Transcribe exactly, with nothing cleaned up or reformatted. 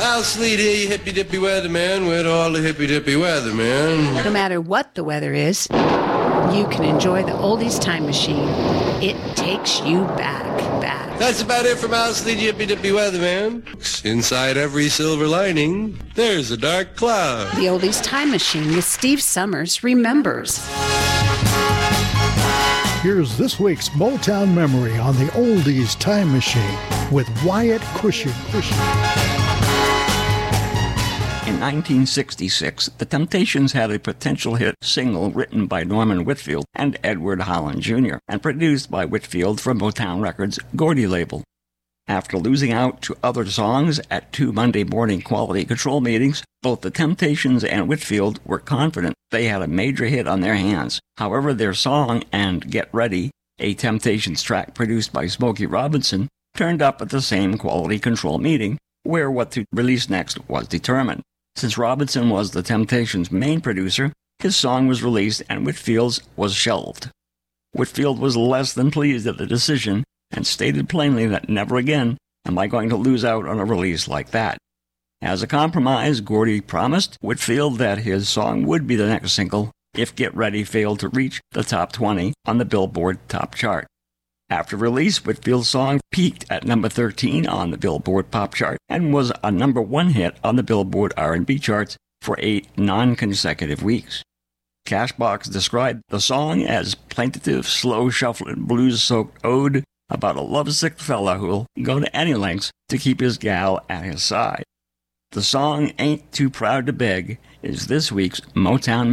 Al Sleet here, you hippy-dippy weatherman, with all the hippy-dippy weatherman. No matter what the weather is, you can enjoy the Oldies Time Machine. It takes you back, back. That's about it from Al Sleet, hippy-dippy weatherman. Inside every silver lining, there's a dark cloud. The Oldies Time Machine with Steve Summers remembers. Here's this week's Motown memory on the Oldies Time Machine with Wyatt Cushing. In nineteen sixty-six, The Temptations had a potential hit single written by Norman Whitfield and Edward Holland Junior and produced by Whitfield for Motown Records' Gordy label. After losing out to other songs at two Monday morning quality control meetings, both The Temptations and Whitfield were confident they had a major hit on their hands. However, their song and Get Ready, a Temptations track produced by Smokey Robinson, turned up at the same quality control meeting, where what to release next was determined. Since Robinson was The Temptations' main producer, his song was released and Whitfield's was shelved. Whitfield was less than pleased at the decision and stated plainly that never again am I going to lose out on a release like that. As a compromise, Gordy promised Whitfield that his song would be the next single if Get Ready failed to reach the top twenty on the Billboard Top Chart. After release, Whitfield's song peaked at number thirteen on the Billboard Pop Chart and was a number one hit on the Billboard R and B charts for eight non-consecutive weeks. Cashbox described the song as plaintive, slow-shuffling, blues-soaked ode about a lovesick fella who'll go to any lengths to keep his gal at his side. The song Ain't Too Proud to Beg is this week's Motown